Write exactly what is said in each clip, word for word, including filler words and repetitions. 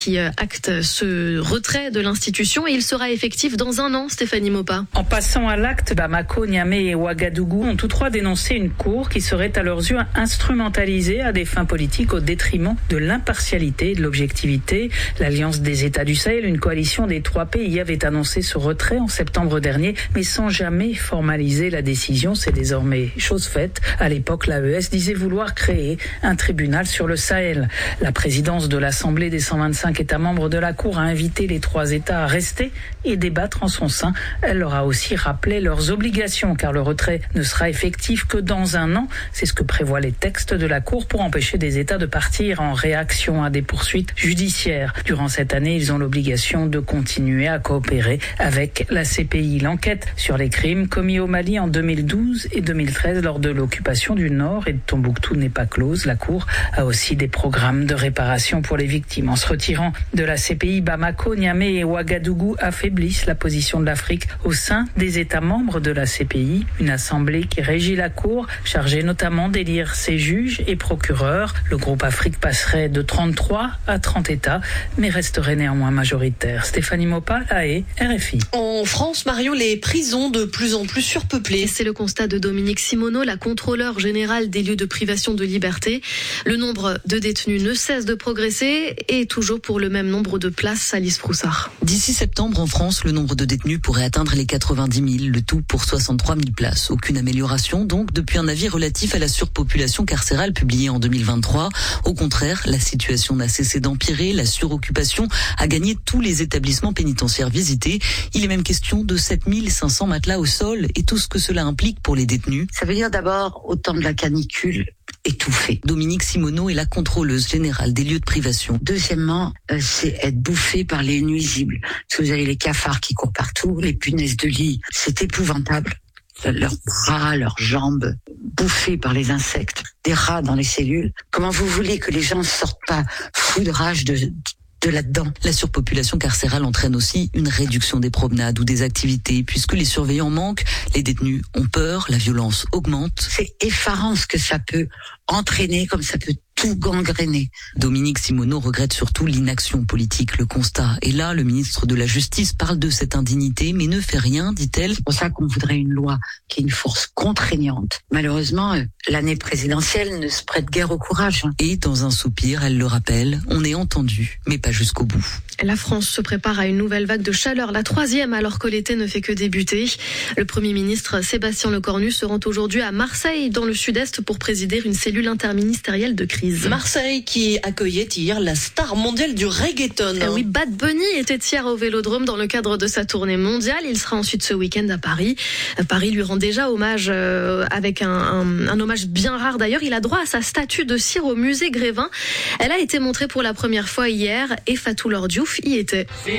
qui acte ce retrait de l'institution et il sera effectif dans un an, Stéphanie Maupas. En passant à l'acte, Bamako, Niamey et Ouagadougou ont tous trois dénoncé une cour qui serait à leurs yeux instrumentalisée à des fins politiques au détriment de l'impartialité et de l'objectivité. L'Alliance des États du Sahel, une coalition des trois pays, avait annoncé ce retrait en septembre dernier, mais sans jamais formaliser la décision. C'est désormais chose faite. À l'époque, l'A E S disait vouloir créer un tribunal sur le Sahel. La présidence de l'Assemblée des cent vingt-cinq États membres de la Cour a invité les trois États à rester et débattre en son sein. Elle leur a aussi rappelé leurs obligations, car le retrait ne sera effectif que dans un an. C'est ce que prévoient les textes de la Cour pour empêcher des États de partir en réaction à des poursuites judiciaires. Durant cette année, ils ont l'obligation de continuer à coopérer avec la C P I. L'enquête sur les crimes commis au Mali en deux mille douze et deux mille treize lors de l'occupation du Nord et de Tombouctou n'est pas close. La Cour a aussi des programmes de réparation pour les victimes. En se retirant de la C P I, Bamako, Niamey et Ouagadougou affaiblissent la position de l'Afrique au sein des États membres de la C P I. Une assemblée qui régit la Cour, chargée notamment d'élire ses juges et procureurs. Le groupe Afrique passerait de trente-trois à trente États, mais resterait néanmoins majoritaire. Stéphanie Maupas, La Haye, R F I. En France, Marion, les prisons de plus en plus surpeuplées. C'est le constat de Dominique Simoneau, la contrôleure générale des lieux de privation de liberté. Le nombre de détenus ne cesse de progresser et toujours pour le même nombre de places. Alice Broussard. D'ici septembre, en France, le nombre de détenus pourrait atteindre les quatre-vingt-dix mille, le tout pour soixante-trois mille places. Aucune amélioration, donc, depuis un avis relatif à la surpopulation carcérale publié en deux mille vingt-trois. Au contraire, la situation n'a cessé d'empirer, la suroccupation a gagné tous les établissements pénitentiaires visités. Il est même question de sept mille cinq cents matelas au sol et tout ce que cela implique pour les détenus. Ça veut dire d'abord, au temps de la canicule, étouffé. Dominique Simoneau est la contrôleuse générale des lieux de privation. Deuxièmement, euh, c'est être bouffé par les nuisibles. Parce que vous avez les cafards qui courent partout, les punaises de lit, c'est épouvantable. Leurs bras, leurs jambes, bouffés par les insectes, des rats dans les cellules. Comment vous voulez que les gens ne sortent pas fous de rage de... de là-dedans. La surpopulation carcérale entraîne aussi une réduction des promenades ou des activités. Puisque les surveillants manquent, les détenus ont peur, la violence augmente. C'est effarant ce que ça peut entraîner, comme ça peut tout gangréner. Dominique Simoneau regrette surtout l'inaction politique. Le constat est là. Le ministre de la Justice parle de cette indignité, mais ne fait rien, dit-elle. C'est pour ça qu'on voudrait une loi qui est une force contraignante. Malheureusement, l'année présidentielle ne se prête guère au courage. Et dans un soupir, elle le rappelle, on est entendu, mais pas jusqu'au bout. La France se prépare à une nouvelle vague de chaleur, la troisième, alors que l'été ne fait que débuter. Le Premier ministre Sébastien Lecornu se rend aujourd'hui à Marseille, dans le sud-est, pour présider une cellule interministérielle de crise. Marseille qui accueillait hier la star mondiale du reggaeton. Eh oui, Bad Bunny était hier au Vélodrome dans le cadre de sa tournée mondiale. Il sera ensuite ce week-end à Paris. Paris lui rend déjà hommage euh, avec un, un, un hommage bien rare d'ailleurs. Il a droit à sa statue de cire au musée Grévin. Elle a été montrée pour la première fois hier et Fatou Lord Diouf y était. Si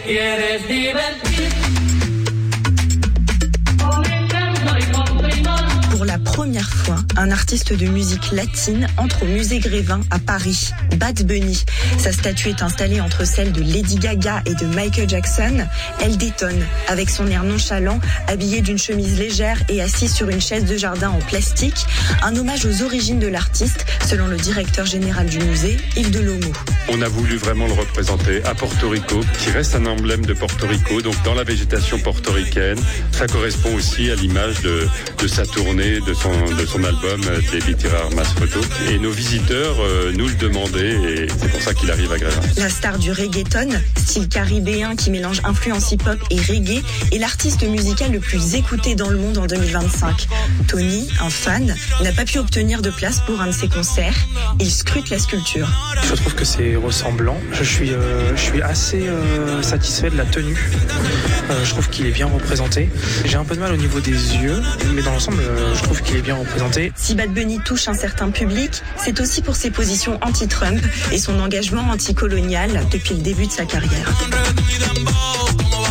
Pour la première fois, un artiste de musique latine entre au musée Grévin à Paris, Bad Bunny. Sa statue est installée entre celle de Lady Gaga et de Michael Jackson. Elle détonne, avec son air nonchalant, habillé d'une chemise légère et assis sur une chaise de jardin en plastique. Un hommage aux origines de l'artiste, selon le directeur général du musée, Yves Delomo. On a voulu vraiment le représenter à Porto Rico, qui reste un emblème de Porto Rico, donc dans la végétation portoricaine. Ça correspond aussi à l'image de, de sa tournée, de son, de son album David Tirar Mas Photo. Et nos visiteurs euh, nous le demandaient et c'est pour ça qu'il arrive à Grévin. La star du reggaeton, style caribéen qui mélange influence hip-hop et reggae, est l'artiste musical le plus écouté dans le monde en deux mille vingt-cinq. Tony, un fan, n'a pas pu obtenir de place pour un de ses concerts. Il scrute la sculpture. Je trouve que c'est ressemblant. Je suis, euh, je suis assez euh, satisfait de la tenue. Euh, je trouve qu'il est bien représenté. J'ai un peu de mal au niveau des yeux, mais dans l'ensemble, euh, je trouve qu'il est bien représenté. Si Bad Bunny touche un certain public, c'est aussi pour ses positions anti-Trump et son engagement anticolonial depuis le début de sa carrière.